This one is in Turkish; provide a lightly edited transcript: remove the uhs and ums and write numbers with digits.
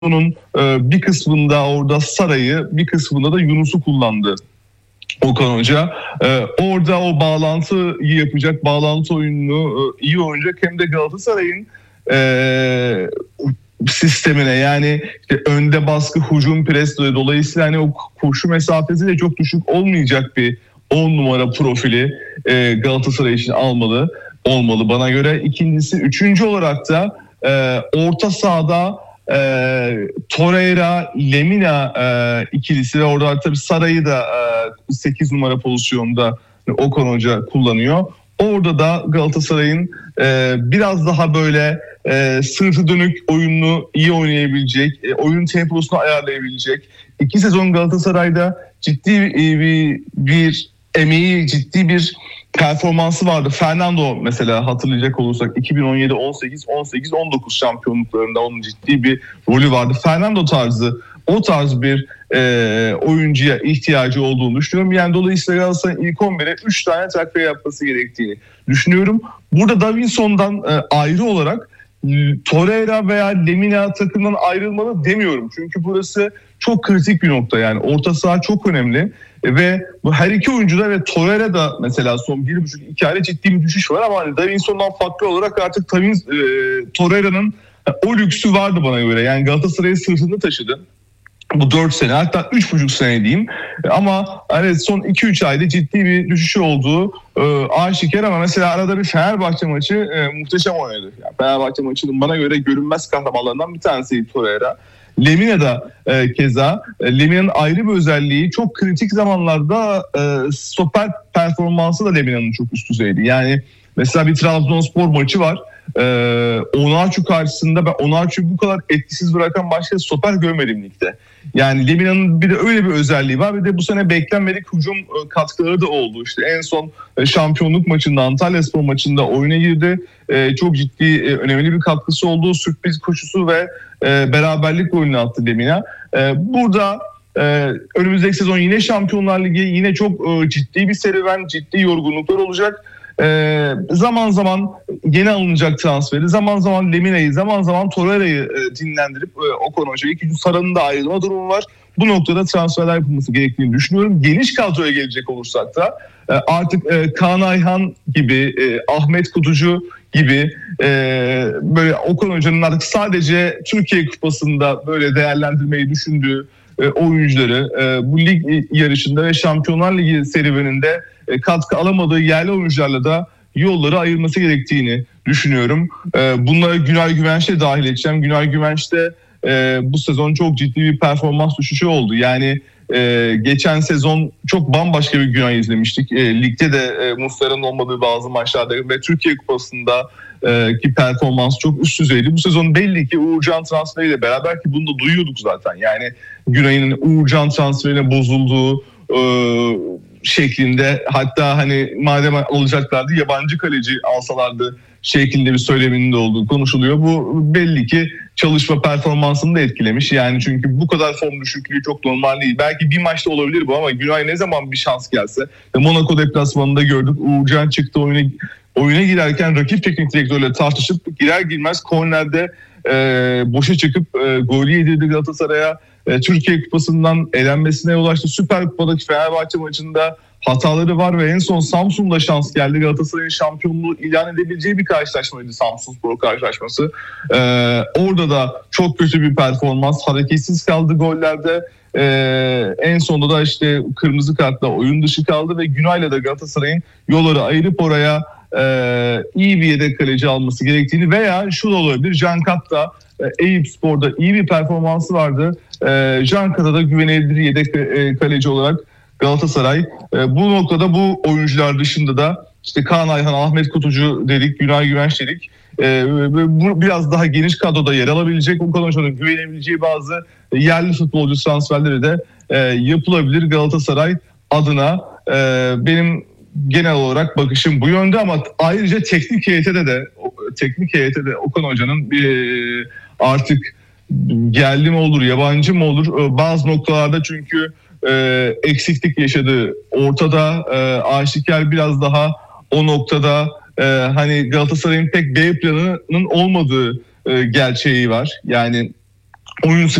Onun bir kısmında orada Saray'ı, bir kısmında da Yunus'u kullandı Okan Hoca. Orada o bağlantıyı yapacak, bağlantı oyununu iyi oynayacak, hem de Galatasaray'ın sistemine, yani işte önde baskı, hücum, pres, dolayısıyla hani o koşu mesafesi de çok düşük olmayacak bir 10 numara profili Galatasaray için olmalı bana göre. İkincisi, üçüncü olarak da orta sahada Torreira, Lemina ikilisi ve orada tabii Saray'ı da 8 numara pozisyonda Okan Hoca kullanıyor. Orada da Galatasaray'ın biraz daha böyle sırtı dönük oyununu iyi oynayabilecek, oyun temposunu ayarlayabilecek. 2 sezon Galatasaray'da ciddi bir emeği, ciddi bir performansı vardı. Fernando mesela, hatırlayacak olursak 2017, 18, 19 şampiyonluklarında onun ciddi bir rolü vardı. Fernando tarzı, o tarz bir oyuncuya ihtiyacı olduğunu düşünüyorum. Yani dolayısıyla Galatasaray'ın ilk 11'e 3 tane takviye yapması gerektiğini düşünüyorum. Burada Davinson'dan ayrı olarak Torreira veya Lemina takımdan ayrılmalı demiyorum. Çünkü burası çok kritik bir nokta, yani orta saha çok önemli. Ve bu her iki oyuncuda ve Torreira da mesela son 1,5-2 ayda ciddi bir düşüş var, ama hani Davinson'dan farklı olarak artık Torreira'nın o lüksü vardı bana göre. Yani Galatasaray'ı sırtında taşıdı bu 4 sene, hatta 3,5 sene diyeyim. Ama hani son 2-3 ayda ciddi bir düşüşü olduğu aşikar, ama mesela arada bir Fenerbahçe maçı muhteşem oynadı. Yani Fenerbahçe maçının bana göre görünmez kahramanlarından bir tanesiydi Torreira. Lemina da keza. Lemina'nın ayrı bir özelliği, çok kritik zamanlarda stoper performansı da Lemina'nın çok üst düzeydi. Yani mesela bir Trabzonspor maçı var. Onaçu karşısında ben Onaçu'yu bu kadar etkisiz bırakan başka stoper görmedim ligde. Yani Lemina'nın bir de öyle bir özelliği var. Bir de bu sene beklenmedik hücum katkıları da oldu. İşte en son şampiyonluk maçında, Antalyaspor maçında oyuna girdi. Çok ciddi, önemli bir katkısı oldu. Sürpriz koşusu ve beraberlik golünü attı Lemina. Burada önümüzdeki sezon yine Şampiyonlar Ligi, yine çok ciddi bir serüven, ciddi yorgunluklar olacak. Zaman zaman yeni alınacak transferi, zaman zaman Lemina'yı, zaman zaman Torreira'yı dinlendirip Okan Hoca'yı, ki Sara'nın da ayrılma durumu var. Bu noktada transferler yapılması gerektiğini düşünüyorum. Geniş kadroya gelecek olursak da artık Kaan Ayhan gibi, Ahmet Kutucu gibi böyle Okan Hoca'nın artık sadece Türkiye Kupası'nda böyle değerlendirmeyi düşündüğü oyuncuları bu lig yarışında ve Şampiyonlar Ligi serüveninde katkı alamadığı yerli oyuncularla da yolları ayırması gerektiğini düşünüyorum. Bunlara Günay Güvenç'e dahil edeceğim. Günay Güvenç'te bu sezon çok ciddi bir performans düşüşü oldu. Yani geçen sezon çok bambaşka bir Günay izlemiştik. Ligde de Muslera'nın olmadığı bazı maçlarda ve Türkiye Kupası'nda ki performans çok üst düzeydi. Bu sezon belli ki Uğurcan transferiyle beraber, ki bunu da duyuyorduk zaten. Yani Günay'ın Uğurcan transferine bozulduğu şeklinde, hatta hani madem alacaklardı yabancı kaleci alsalardı şeklinde bir söyleminin de olduğu konuşuluyor. Bu belli ki çalışma performansını da etkilemiş. Yani çünkü bu kadar form düşüklüğü çok normal değil. Belki bir maçta olabilir bu, ama Günay ne zaman bir şans gelse, Monaco deplasmanında gördük, Uğurcan çıktı oyuna girerken rakip teknik direktörle tartışıp girer girmez kornerde boşa çıkıp golü yedirdi Galatasaray'a. Türkiye Kupası'ndan elenmesine yol açtı. Süper Kupa'daki Fenerbahçe maçında hataları var ve en son Samsun'da şans geldi. Galatasaray'ın şampiyonluğu ilan edebileceği bir karşılaşmaydı Samsunspor karşılaşması. Orada da çok kötü bir performans. Hareketsiz kaldı gollerde. En sonunda da işte kırmızı kartla oyun dışı kaldı ve Günay'la da Galatasaray'ın yolları ayırıp oraya iyi bir yedek kaleci alması gerektiğini, veya şu da olabilir, Can Kat da Eyüpspor'da iyi bir performansı vardı. Can Kat'a da güvenilir yedek kaleci olarak Galatasaray bu noktada bu oyuncular dışında da işte Kaan Ayhan, Ahmet Kutucu dedik, Günay Güvenç dedik. Bu biraz daha geniş kadroda yer alabilecek, Okan Hoca'nın güvenebileceği bazı yerli futbolcu transferleri de yapılabilir Galatasaray adına. Benim genel olarak bakışım bu yönde, ama ayrıca teknik heyete de Okan Hoca'nın artık yerli mi olur, yabancı mı olur, bazı noktalarda çünkü eksiklik yaşadığı ortada, aşikar. Biraz daha o noktada hani Galatasaray'ın pek B planının olmadığı gerçeği var. Yani oyun